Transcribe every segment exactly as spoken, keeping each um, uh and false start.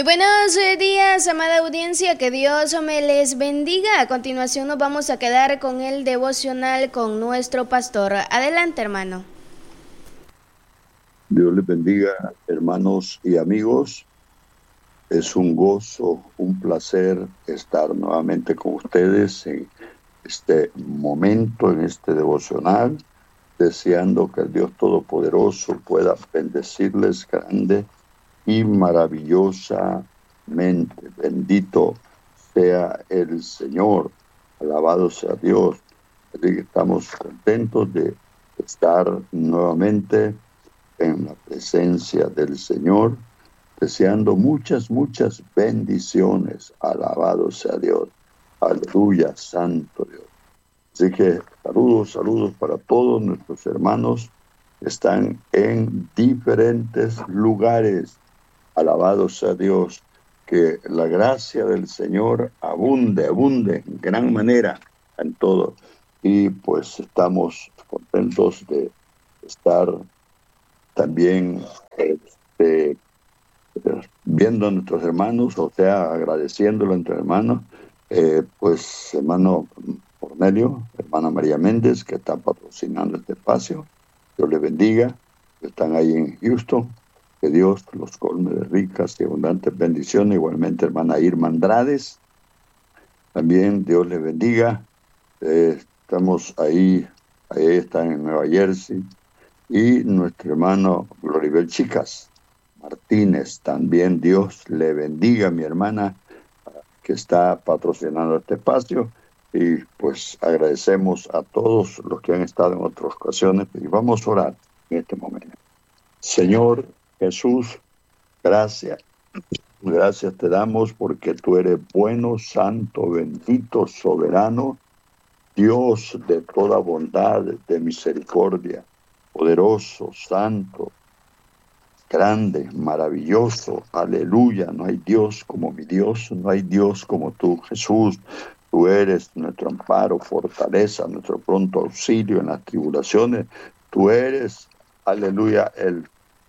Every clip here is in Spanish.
Muy buenos eh, días, amada audiencia, que Dios me les bendiga. A continuación nos vamos a quedar con el devocional con nuestro pastor. Adelante, hermano. Dios les bendiga, hermanos y amigos. Es un gozo, un placer estar nuevamente con ustedes en este momento, en este devocional, deseando que el Dios Todopoderoso pueda bendecirles grande y maravillosamente. Bendito sea el Señor, alabado sea Dios. Así que estamos contentos de estar nuevamente en la presencia del Señor, deseando muchas, muchas bendiciones. Alabado sea Dios. Aleluya, santo Dios. Así que saludos, saludos para todos nuestros hermanos que están en diferentes lugares. Alabado sea Dios. Que la gracia del Señor abunde, abunde en gran manera en todo. Y pues estamos contentos de estar también este, viendo a nuestros hermanos, o sea, agradeciéndolo entre hermanos, eh, pues hermano Cornelio, hermana María Méndez, que están patrocinando este espacio. Dios les bendiga, que están ahí en Houston, que Dios los colme de ricas y abundantes bendiciones. Igualmente, hermana Irma Andrades, también Dios les bendiga. Eh, estamos ahí, ahí están en Nueva Jersey. Y nuestro hermano Gloribel Chicas Martínez, también Dios le bendiga, mi hermana, que está patrocinando este espacio. Y pues agradecemos a todos los que han estado en otras ocasiones y vamos a orar en este momento. Señor Jesús, gracias. Gracias te damos porque tú eres bueno, santo, bendito, soberano, Dios de toda bondad, de misericordia, poderoso, santo, grande, maravilloso, aleluya. No hay Dios como mi Dios, no hay Dios como tú, Jesús. Tú eres nuestro amparo, fortaleza, nuestro pronto auxilio en las tribulaciones. Tú eres, aleluya, el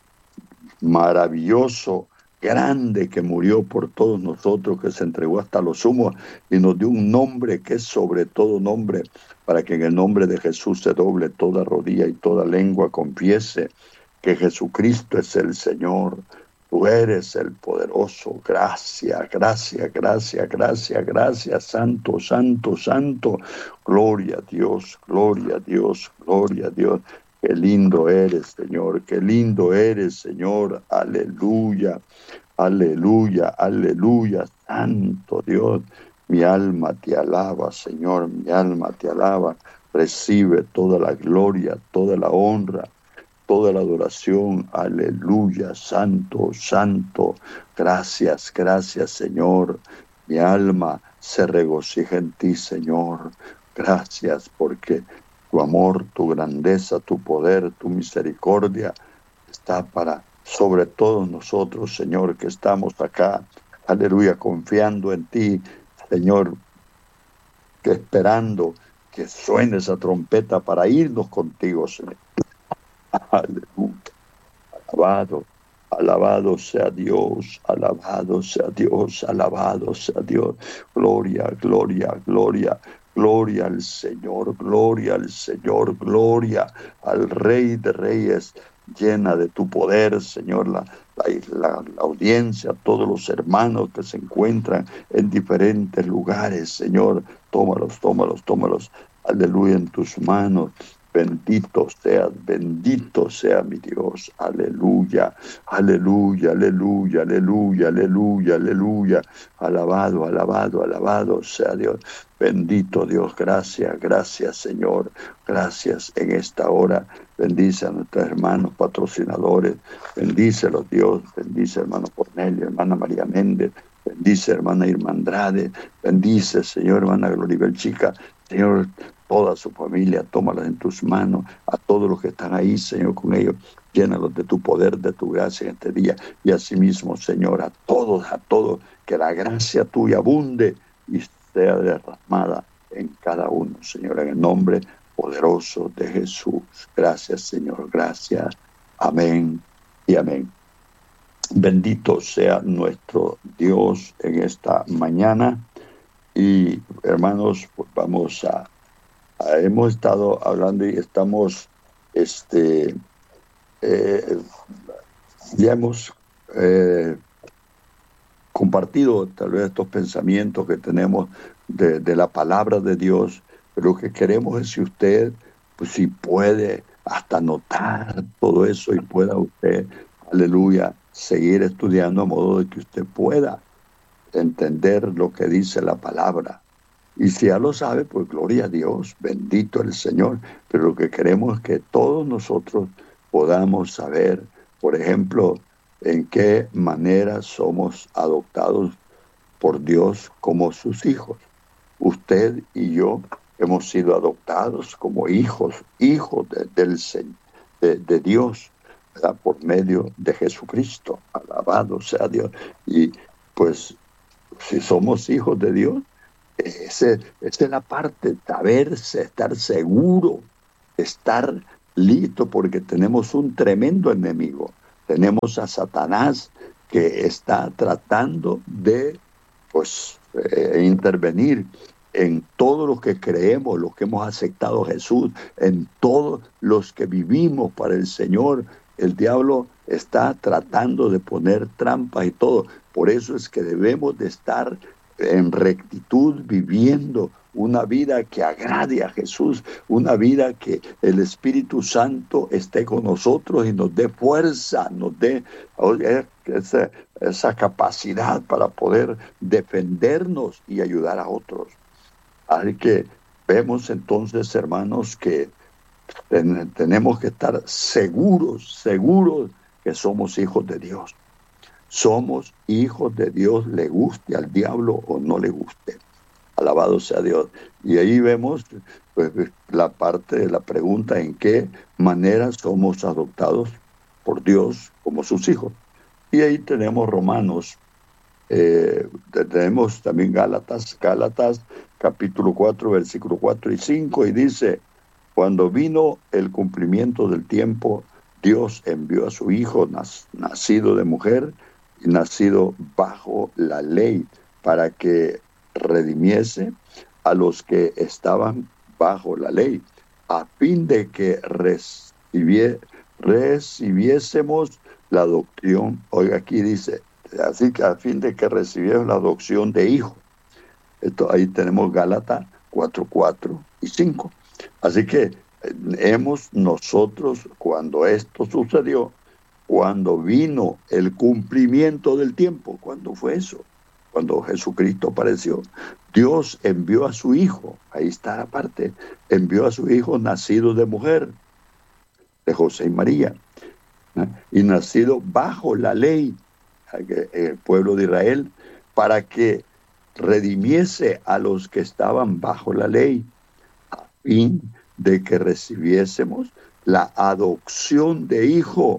maravilloso, grande que murió por todos nosotros, que se entregó hasta lo sumo y nos dio un nombre que es sobre todo nombre, para que en el nombre de Jesús se doble toda rodilla y toda lengua confiese que Jesucristo es el Señor. Tú eres el poderoso. Gracias, gracias, gracias, gracias, gracias. Santo, santo, santo. Gloria a Dios, gloria a Dios, gloria a Dios. Qué lindo eres, Señor. Qué lindo eres, Señor. Aleluya, aleluya, aleluya. Santo Dios. Mi alma te alaba, Señor. Mi alma te alaba. Recibe toda la gloria, toda la honra, toda la adoración. Aleluya, santo, santo. Gracias, gracias, Señor. Mi alma se regocija en ti, Señor. Gracias porque tu amor, tu grandeza, tu poder, tu misericordia está para sobre todos nosotros, Señor, que estamos acá. Aleluya, confiando en ti, Señor, que esperando que suene esa trompeta para irnos contigo, Señor. Aleluya. Alabado, alabado sea Dios, alabado sea Dios, alabado sea Dios. Gloria, gloria, gloria, gloria al Señor, gloria al Señor, gloria al Rey de Reyes. Llena de tu poder, Señor, la, la, la, la audiencia, todos los hermanos que se encuentran en diferentes lugares, Señor. Tómalos, tómalos, tómalos. Aleluya, en tus manos. Bendito sea, bendito sea mi Dios. Aleluya, aleluya, aleluya, aleluya, aleluya, aleluya. Alabado, alabado, alabado sea Dios. Bendito Dios, gracias, gracias Señor. Gracias en esta hora. Bendice a nuestros hermanos patrocinadores. Bendícelos Dios. Bendice hermano Cornelio, hermana María Méndez. Bendice hermana Irma Andrade. Bendice Señor, hermana Gloribel Chica. Señor, toda su familia, tómalas en tus manos, a todos los que están ahí, Señor, con ellos, llénalos de tu poder, de tu gracia en este día, y asimismo, Señor, a todos, a todos, que la gracia tuya abunde y sea derramada en cada uno, Señor, en el nombre poderoso de Jesús. Gracias, Señor, gracias. Amén y amén. Bendito sea nuestro Dios en esta mañana. Y hermanos, pues vamos a, a- hemos estado hablando y estamos, este, eh, ya hemos eh, compartido tal vez estos pensamientos que tenemos de, de la palabra de Dios, pero lo que queremos es si usted, pues si puede hasta anotar todo eso y pueda usted, aleluya, seguir estudiando a modo de que usted pueda entender lo que dice la palabra. Y si ya lo sabe, pues gloria a Dios, bendito el Señor. Pero lo que queremos es que todos nosotros podamos saber, por ejemplo, en qué manera somos adoptados por Dios como sus hijos. Usted y yo hemos sido adoptados como hijos, hijos de, del Señor, de, de Dios, ¿verdad? Por medio de Jesucristo. Alabado sea Dios. Y pues si somos hijos de Dios, ese- esa es la parte, saberse, estar seguro, estar listo, porque tenemos un tremendo enemigo. Tenemos a Satanás que está tratando de, pues, eh, intervenir en todos los que creemos, los que hemos aceptado a Jesús, en todos los que vivimos para el Señor. El diablo está tratando de poner trampas y todo. Por eso es que debemos de estar en rectitud, viviendo una vida que agrade a Jesús, una vida que el Espíritu Santo esté con nosotros y nos dé fuerza, nos dé oye, esa, esa capacidad para poder defendernos y ayudar a otros. Así que vemos entonces, hermanos, que ten, tenemos que estar seguros, seguros que somos hijos de Dios. Somos hijos de Dios, le guste al diablo o no le guste. Alabado sea Dios. Y ahí vemos pues, la parte de la pregunta en qué manera somos adoptados por Dios como sus hijos. Y ahí tenemos Romanos, eh, tenemos también Gálatas, Gálatas capítulo cuatro, versículo cuatro y cinco, y dice, cuando vino el cumplimiento del tiempo, Dios envió a su Hijo nacido de mujer y nacido bajo la ley para que redimiese a los que estaban bajo la ley, a fin de que recibie, recibiésemos la adopción. Oiga, aquí dice, así que a fin de que recibiéramos la adopción de hijo. Esto, ahí tenemos Gálatas cuatro, cuatro y cinco. Así que hemos nosotros, cuando esto sucedió, cuando vino el cumplimiento del tiempo, ¿cuándo fue eso? Cuando Jesucristo apareció, Dios envió a su Hijo, ahí está la parte, envió a su Hijo nacido de mujer, de José y María, ¿eh? Y nacido bajo la ley, el pueblo de Israel, para que redimiese a los que estaban bajo la ley, a fin de que recibiésemos la adopción de hijo.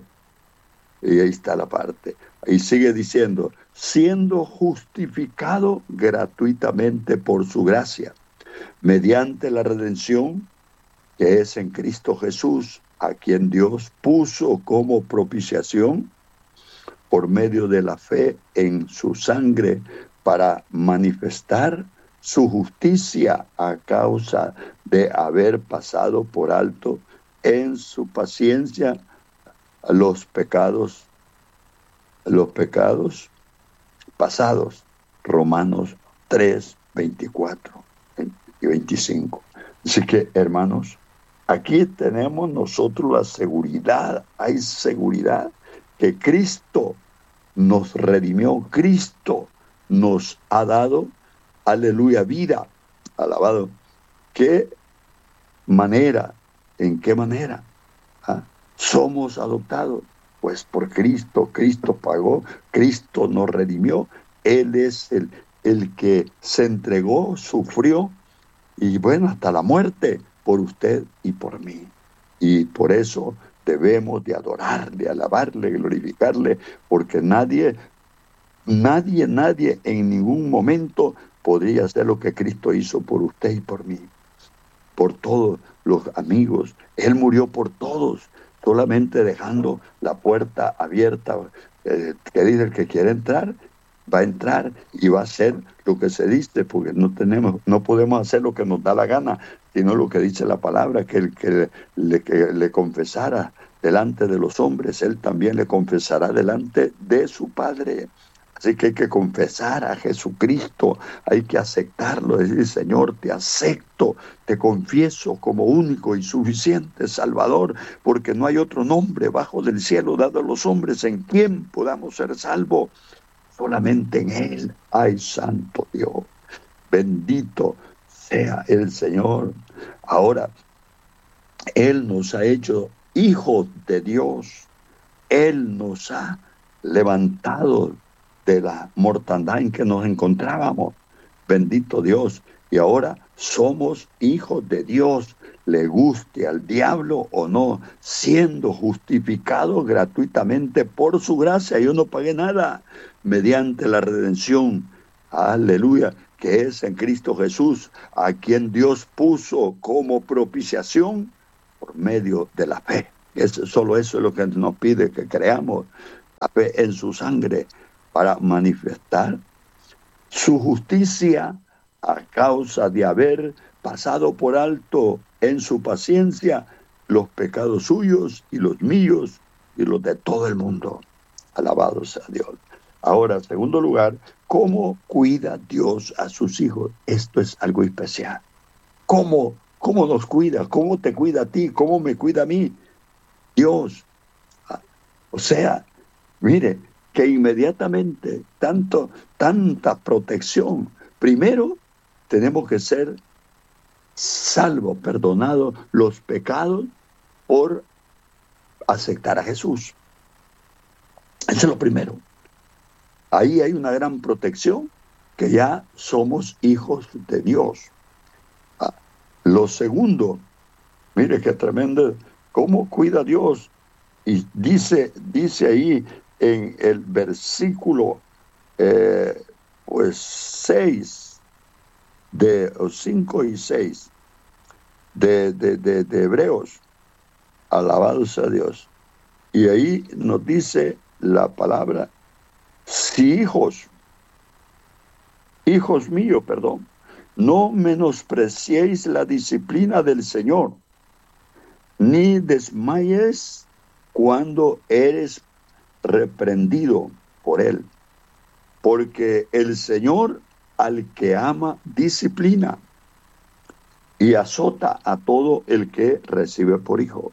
Y ahí está la parte. Ahí sigue diciendo, siendo justificado gratuitamente por su gracia, mediante la redención que es en Cristo Jesús, a quien Dios puso como propiciación por medio de la fe en su sangre, para manifestar su justicia a causa de haber pasado por alto en su paciencia los pecados, los pecados pasados. Romanos tres, veinticuatro y veinticinco. Así que, hermanos, aquí tenemos nosotros la seguridad, hay seguridad que Cristo nos redimió, Cristo nos ha dado, aleluya, vida. Alabado. ¿Qué manera? ¿En qué manera? ¿Ah? Somos adoptados, pues por Cristo. Cristo pagó, Cristo nos redimió. Él es el, el que se entregó, sufrió, y bueno, hasta la muerte por usted y por mí. Y por eso debemos de adorarle, alabarle, glorificarle, porque nadie, nadie, nadie en ningún momento podría hacer lo que Cristo hizo por usted y por mí, por todos los amigos. Él murió por todos, solamente dejando la puerta abierta Eh, ¿Qué dice? El que quiere entrar, va a entrar y va a hacer lo que se dice, porque no tenemos, no podemos hacer lo que nos da la gana, sino lo que dice la palabra, que el que le, que le confesara delante de los hombres, él también le confesará delante de su Padre. Así que hay que confesar a Jesucristo, hay que aceptarlo, decir, Señor, te acepto, te confieso como único y suficiente Salvador, porque no hay otro nombre bajo del cielo dado a los hombres en quien podamos ser salvos. Solamente en Él hay santo Dios. Bendito sea el Señor. Ahora, Él nos ha hecho hijos de Dios. Él nos ha levantado de la mortandad en que nos encontrábamos. Bendito Dios. Y ahora somos hijos de Dios, le guste al diablo o no, siendo justificados gratuitamente por su gracia. Yo no pagué nada, mediante la redención, aleluya, que es en Cristo Jesús, a quien Dios puso como propiciación por medio de la fe. Es, solo eso es lo que nos pide, que creamos la fe en su sangre para manifestar su justicia a causa de haber pasado por alto en su paciencia los pecados suyos y los míos y los de todo el mundo. Alabado sea Dios. Ahora, en segundo lugar, ¿cómo cuida Dios a sus hijos? Esto es algo especial. ¿Cómo, cómo nos cuida? ¿Cómo te cuida a ti? ¿Cómo me cuida a mí? Dios. O sea, mire, que inmediatamente tanto, tanta protección. Primero, tenemos que ser salvos, perdonados los pecados por aceptar a Jesús. Eso es lo primero. Ahí hay una gran protección, que ya somos hijos de Dios. Ah, lo segundo, mire qué tremendo, cómo cuida Dios. Y dice, dice ahí en el versículo eh, pues seis, de cinco y seis de, de, de, de Hebreos, alabado sea Dios. Y ahí nos dice la palabra, si hijos, hijos míos, perdón, no menospreciéis la disciplina del Señor, ni desmayes cuando eres reprendido por Él, porque el Señor al que ama disciplina y azota a todo el que recibe por hijo.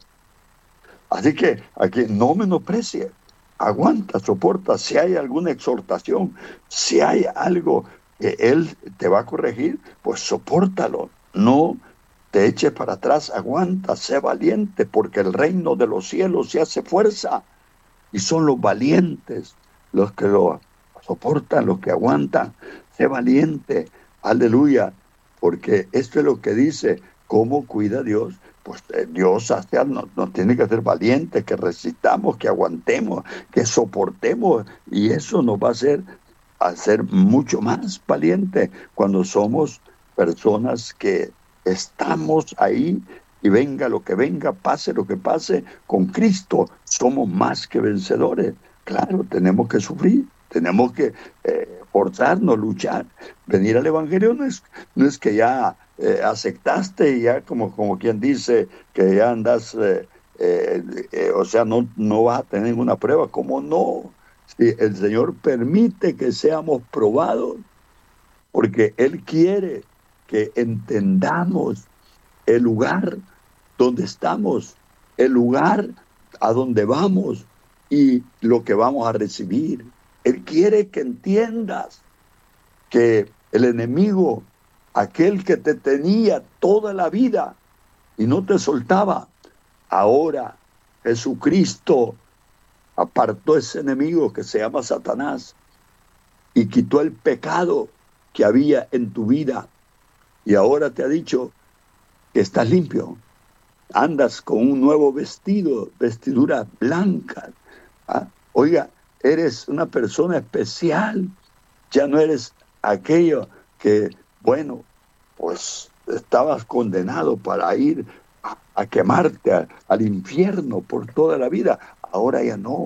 Así que aquí no menosprecie, aguanta, soporta. Si hay alguna exhortación, si hay algo que Él te va a corregir, pues sopórtalo. No te eches para atrás, aguanta, sé valiente, porque el reino de los cielos se hace fuerza y son los valientes los que lo soportan, los que aguantan. Sé valiente, aleluya, porque esto es lo que dice, ¿cómo cuida Dios? Pues eh, Dios hace, nos, nos tiene que hacer valientes, que resistamos, que aguantemos, que soportemos, y eso nos va a hacer, hacer mucho más valientes cuando somos personas que estamos ahí, y venga lo que venga, pase lo que pase, con Cristo somos más que vencedores. Claro, tenemos que sufrir, tenemos que eh, forzarnos, luchar. Venir al Evangelio no es, no es que ya eh, aceptaste y ya como, como quien dice que ya andas, eh, eh, eh, o sea, no, no vas a tener ninguna prueba. ¿Cómo no? Si el Señor permite que seamos probados, porque Él quiere que entendamos el lugar donde estamos, el lugar a donde vamos y lo que vamos a recibir. Él quiere que entiendas que el enemigo, aquel que te tenía toda la vida y no te soltaba, ahora Jesucristo apartó ese enemigo que se llama Satanás y quitó el pecado que había en tu vida, y ahora te ha dicho que estás limpio, andas con un nuevo vestido, vestidura blanca. ¿Ah? Oiga, eres una persona especial, ya no eres aquello que, bueno, pues estabas condenado para ir a, a quemarte a, al infierno por toda la vida. Ahora ya no,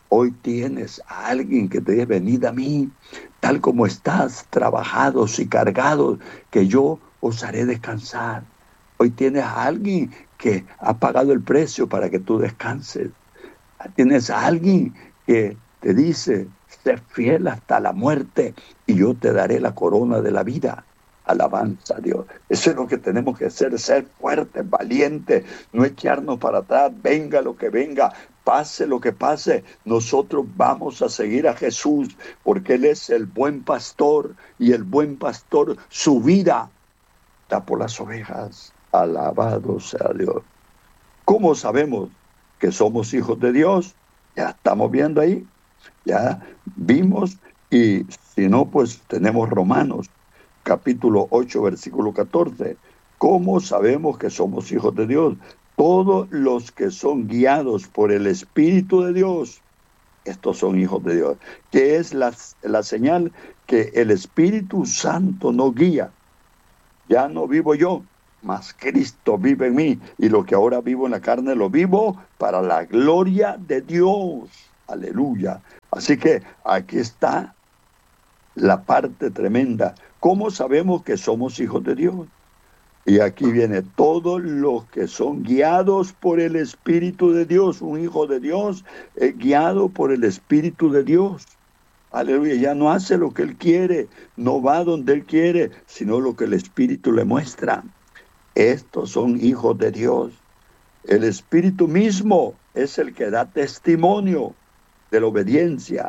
Hoy tienes a alguien que te dice, venid a mí, tal como estás, trabajados y cargados, que yo os haré descansar. Hoy tienes a alguien que ha pagado el precio para que tú descanses. Tienes a alguien que te dice, sé fiel hasta la muerte y yo te daré la corona de la vida. Alabanza a Dios. Eso es lo que tenemos que hacer, ser fuertes, valientes, no echarnos para atrás, venga lo que venga, pase lo que pase. Nosotros vamos a seguir a Jesús porque Él es el buen pastor y el buen pastor su vida da por las ovejas. Alabado sea Dios. ¿Cómo sabemos que somos hijos de Dios? Ya estamos viendo ahí, ya vimos, y si no, pues tenemos Romanos, capítulo ocho, versículo catorce. ¿Cómo sabemos que somos hijos de Dios? Todos los que son guiados por el Espíritu de Dios, estos son hijos de Dios. ¿Qué es la, la señal? Que el Espíritu Santo nos guía. Ya no vivo yo, mas Cristo vive en mí, y lo que ahora vivo en la carne lo vivo para la gloria de Dios. Aleluya. Así que aquí está la parte tremenda. ¿Cómo sabemos que somos hijos de Dios? Y aquí viene, todos los que son guiados por el Espíritu de Dios. Un hijo de Dios es guiado por el Espíritu de Dios. Aleluya, ya no hace lo que Él quiere, no va donde Él quiere, sino lo que el Espíritu le muestra. Estos son hijos de Dios. El Espíritu mismo es el que da testimonio de la obediencia,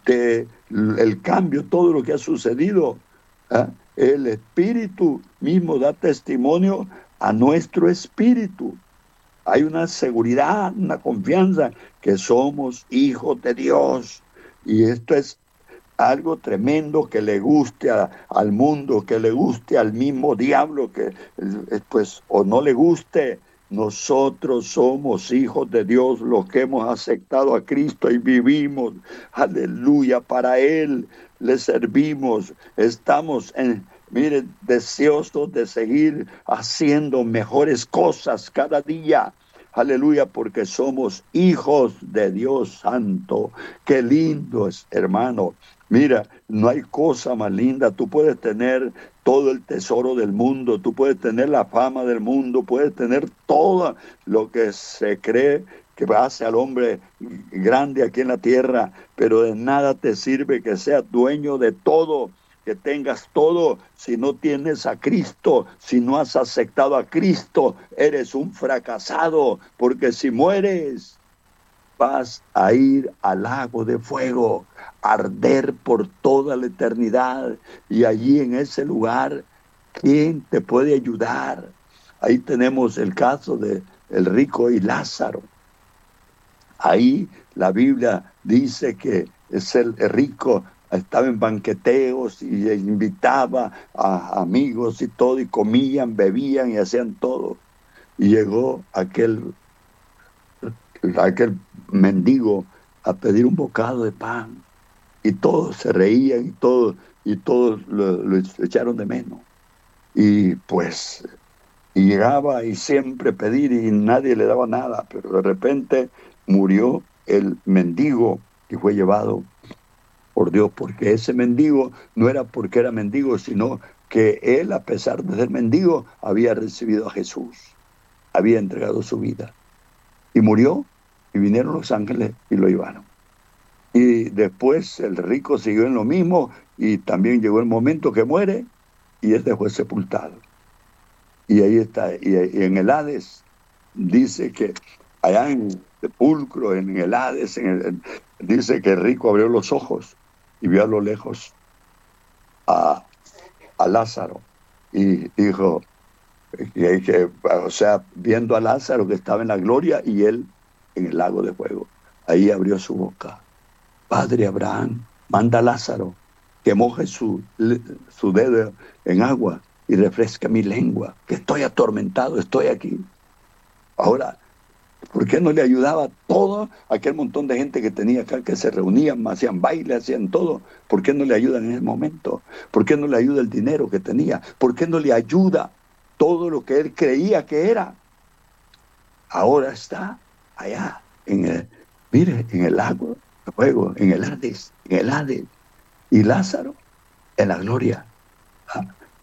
del cambio, todo lo que ha sucedido. ¿eh? El Espíritu mismo da testimonio a nuestro espíritu. Hay una seguridad, una confianza que somos hijos de Dios. Y esto es algo tremendo que le guste a, al mundo, que le guste al mismo diablo, que pues o no le guste. Nosotros somos hijos de Dios, los que hemos aceptado a Cristo y vivimos, aleluya, para Él le servimos. Estamos, en, miren, deseosos de seguir haciendo mejores cosas cada día. Aleluya, porque somos hijos de Dios Santo. Qué lindo es, hermano. Mira, no hay cosa más linda. Tú puedes tener todo el tesoro del mundo, tú puedes tener la fama del mundo, puedes tener todo lo que se cree que hace al hombre grande aquí en la tierra, pero de nada te sirve que seas dueño de todo, que tengas todo, si no tienes a Cristo, si no has aceptado a Cristo, eres un fracasado, porque si mueres, vas a ir al lago de fuego, arder por toda la eternidad, y allí en ese lugar, ¿quién te puede ayudar? Ahí tenemos el caso de el rico y Lázaro. Ahí la Biblia dice que es el, el rico estaba en banqueteos y invitaba a amigos y todo, y comían, bebían y hacían todo. Y llegó aquel, aquel mendigo a pedir un bocado de pan. Y todos se reían y todos, y todos lo, lo echaron de menos. Y pues y llegaba y siempre pedir y nadie le daba nada, pero de repente murió el mendigo y fue llevado por Dios, porque ese mendigo no era porque era mendigo, sino que él, a pesar de ser mendigo, había recibido a Jesús, había entregado su vida. Y murió, y vinieron los ángeles y lo llevaron. Y después el rico siguió en lo mismo, y también llegó el momento que muere, y este fue sepultado. Y ahí está, y, y en el Hades, dice que allá en el sepulcro, en el Hades, en el, dice que el rico abrió los ojos y vio a lo lejos a, a Lázaro, y dijo, que, que, o sea, viendo a Lázaro que estaba en la gloria y él en el lago de fuego. Ahí abrió su boca. Padre Abraham, manda a Lázaro que moje su, su dedo en agua y refresca mi lengua, que estoy atormentado, estoy aquí. Ahora, ¿por qué no le ayudaba a todo aquel montón de gente que tenía acá, que se reunían, hacían baile, hacían todo? ¿Por qué no le ayudan en ese momento? ¿Por qué no le ayuda el dinero que tenía? ¿Por qué no le ayuda todo lo que él creía que era? Ahora está allá, en el, mire, en el lago, fuego, en el Hades, en el Hades. Y Lázaro en la gloria. ¿Ah?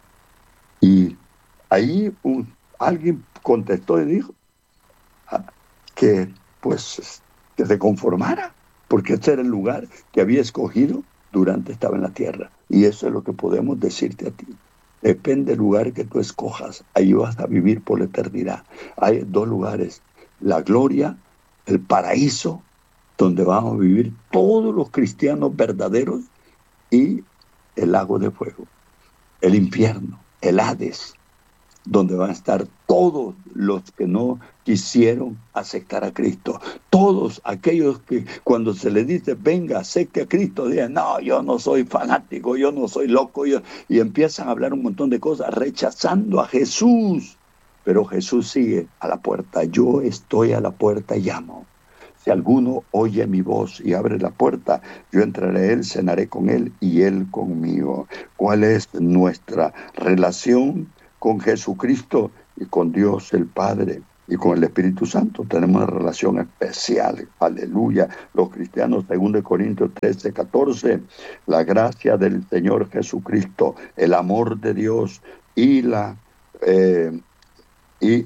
Y ahí un, alguien contestó y dijo ¿ah? que pues que se conformara, porque ese era el lugar que había escogido durante estaba en la tierra. Y eso es lo que podemos decirte a ti. Depende del lugar que tú escojas, ahí vas a vivir por la eternidad. Hay dos lugares, la gloria, el paraíso, donde vamos a vivir todos los cristianos verdaderos, y el lago de fuego, el infierno, el Hades, donde van a estar todos los que no quisieron aceptar a Cristo. Todos aquellos que cuando se les dice, venga, acepte a Cristo, dicen, no, yo no soy fanático, yo no soy loco, yo... y empiezan a hablar un montón de cosas, rechazando a Jesús. Pero Jesús sigue a la puerta. Yo estoy a la puerta y llamo. Si alguno oye mi voz y abre la puerta, yo entraré a él, cenaré con él y él conmigo. ¿Cuál es nuestra relación con Jesucristo y con Dios el Padre y con el Espíritu Santo? Tenemos una relación especial. Aleluya. Los cristianos, según de Corintios trece, catorce, la gracia del Señor Jesucristo, el amor de Dios y la eh, y,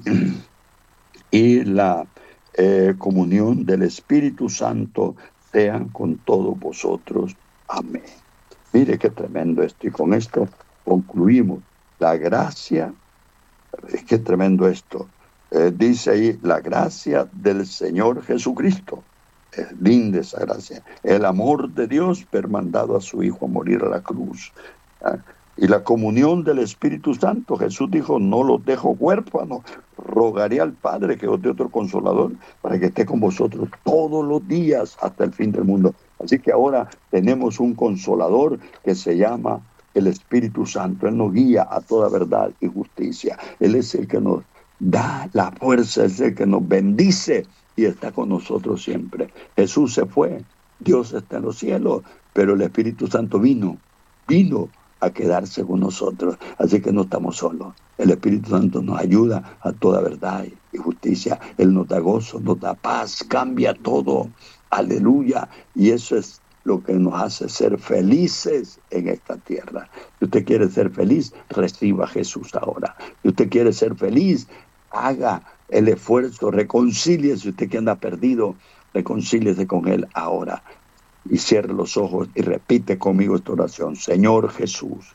y la Eh, comunión del Espíritu Santo sean con todos vosotros. Amén. Mire qué tremendo esto. Y con esto concluimos. La gracia, es que tremendo esto. Eh, dice ahí, la gracia del Señor Jesucristo. Es linda esa gracia. El amor de Dios permandado a su Hijo a morir a la cruz. ¿Ah? Y la comunión del Espíritu Santo. Jesús dijo, no los dejo huérfanos, rogaré al Padre que os dé otro consolador para que esté con vosotros todos los días hasta el fin del mundo. Así que ahora tenemos un consolador que se llama el Espíritu Santo. Él nos guía a toda verdad y justicia. Él es el que nos da la fuerza, es el que nos bendice y está con nosotros siempre. Jesús se fue, Dios está en los cielos, pero el Espíritu Santo vino, vino a quedarse con nosotros. Así que no estamos solos. El Espíritu Santo nos ayuda a toda verdad y justicia. Él nos da gozo, nos da paz, cambia todo. Aleluya. Y eso es lo que nos hace ser felices en esta tierra. Si usted quiere ser feliz, reciba a Jesús ahora. Si usted quiere ser feliz, haga el esfuerzo, reconcíliese. Si usted que anda perdido, reconcíliese con Él ahora. Y cierre los ojos y repite conmigo esta oración. Señor Jesús,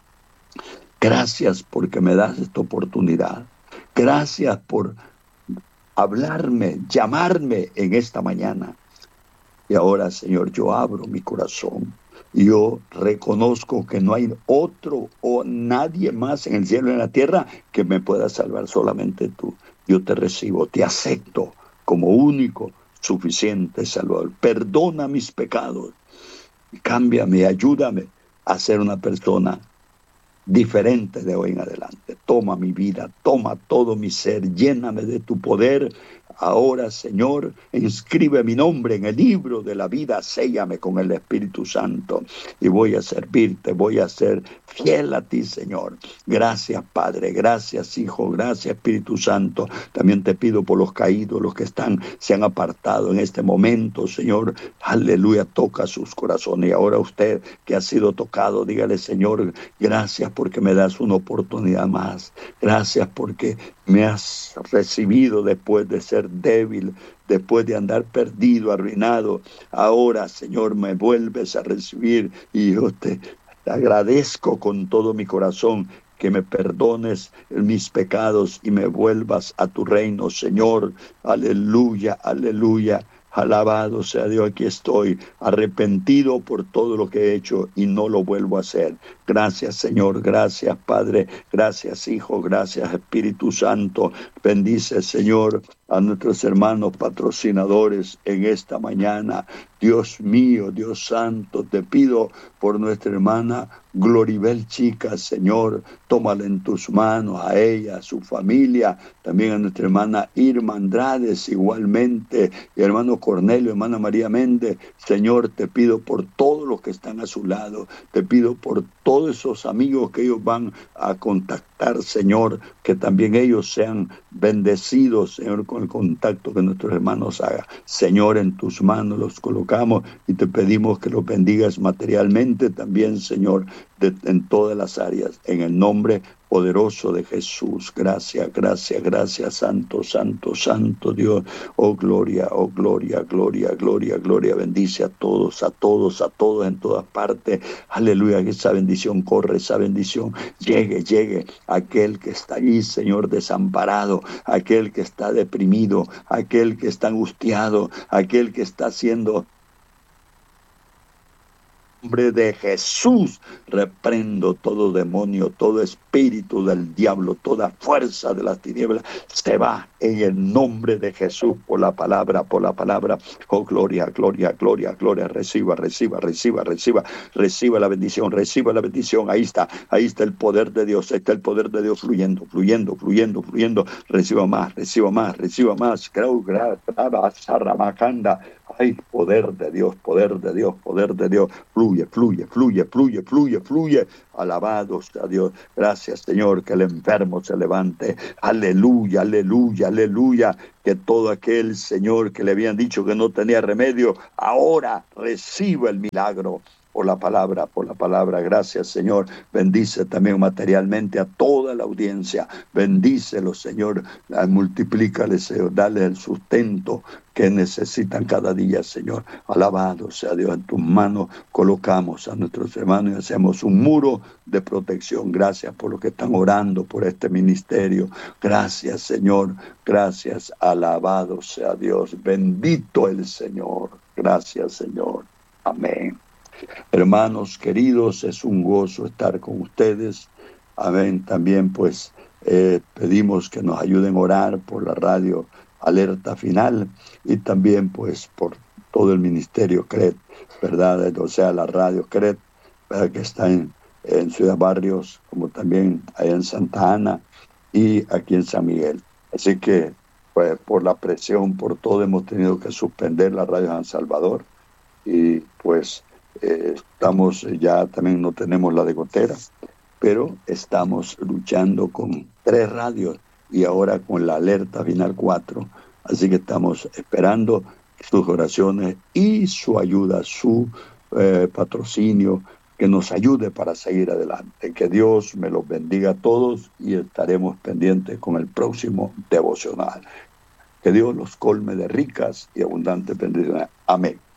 gracias porque me das esta oportunidad. Gracias por hablarme, llamarme en esta mañana. Y ahora, Señor, yo abro mi corazón. Yo reconozco que no hay otro o nadie más en el cielo y en la tierra que me pueda salvar, solamente tú. Yo te recibo, te acepto como único, suficiente Salvador. Perdona mis pecados, cámbiame, ayúdame a ser una persona diferente de hoy en adelante. Toma mi vida, toma todo mi ser, lléname de tu poder. Ahora, Señor, inscribe mi nombre en el libro de la vida, séllame con el Espíritu Santo y voy a servirte, voy a ser fiel a ti, Señor. Gracias, Padre, gracias, Hijo, gracias, Espíritu Santo. También te pido por los caídos, los que están, se han apartado en este momento, Señor. Aleluya, toca sus corazones. Y ahora usted que ha sido tocado, dígale, Señor, gracias porque me das una oportunidad más. Gracias porque me has recibido después de ser débil, después de andar perdido, arruinado. Ahora, Señor, me vuelves a recibir y yo te agradezco con todo mi corazón que me perdones mis pecados y me vuelvas a tu reino, Señor. Aleluya, aleluya. Alabado sea Dios, aquí estoy, arrepentido por todo lo que he hecho y no lo vuelvo a hacer. Gracias, Señor, gracias, Padre, gracias, Hijo, gracias, Espíritu Santo. Bendice, Señor, a nuestros hermanos patrocinadores en esta mañana. Dios mío, Dios Santo, te pido por nuestra hermana Gloribel Chica, Señor, tómala en tus manos, a ella, a su familia, también a nuestra hermana Irma Andrades, igualmente, y hermano Cornelio, hermana María Méndez. Señor, te pido por todos los que están a su lado, te pido por todos esos amigos que ellos van a contactar impactar, Señor, que también ellos sean bendecidos, Señor, con el contacto que nuestros hermanos hagan. Señor, en tus manos los colocamos y te pedimos que los bendigas materialmente también, Señor, de, en todas las áreas, en el nombre poderoso de Jesús. Gracias, gracias, gracias, santo, santo, santo Dios. Oh, gloria, oh, gloria, gloria, gloria, gloria. Bendice a todos, a todos, a todos en todas partes. Aleluya, que esa bendición corre, esa bendición llegue, llegue a aquel que está allí, Señor, desamparado, aquel que está deprimido, aquel que está angustiado, aquel que está siendo... nombre de Jesús, reprendo todo demonio, todo espíritu del diablo, toda fuerza de las tinieblas, se va en el nombre de Jesús, por la palabra, por la palabra. Oh, gloria, gloria, gloria, gloria. Reciba, reciba, reciba, reciba, reciba la bendición, reciba la bendición. Ahí está, ahí está el poder de Dios, ahí está el poder de Dios fluyendo, fluyendo, fluyendo, fluyendo. Reciba más, reciba más, reciba más. Creo, Ay, poder de Dios, poder de Dios, poder de Dios. Fluye, fluye, fluye, fluye, fluye, fluye. Alabado sea Dios. Gracias, Señor, que el enfermo se levante. Aleluya, aleluya, aleluya. Que todo aquel, Señor, que le habían dicho que no tenía remedio, ahora reciba el milagro. Por la palabra, por la palabra. Gracias, Señor. Bendice también materialmente a toda la audiencia. Bendícelo, Señor. Multiplícale, Señor. Dale el sustento que necesitan cada día, Señor. Alabado sea Dios. En tus manos colocamos a nuestros hermanos y hacemos un muro de protección. Gracias por los que están orando por este ministerio. Gracias, Señor. Gracias. Alabado sea Dios. Bendito el Señor. Gracias, Señor. Amén. Hermanos queridos, es un gozo estar con ustedes. Amén. También pues eh, pedimos que nos ayuden a orar por la radio Alerta Final y también pues por todo el ministerio C R E T, ¿verdad? O sea, la radio C R E T, ¿verdad? Que está en, en Ciudad Barrios, como también allá en Santa Ana y aquí en San Miguel. Así que pues por la presión, por todo, hemos tenido que suspender la radio San Salvador y pues Eh, estamos ya, también no tenemos la de Gotera, pero estamos luchando con tres radios y ahora con la Alerta Final cuatro, así que estamos esperando sus oraciones y su ayuda, su eh, patrocinio, que nos ayude para seguir adelante. Que Dios me los bendiga a todos y estaremos pendientes con el próximo devocional. Que Dios los colme de ricas y abundantes bendiciones. Amén.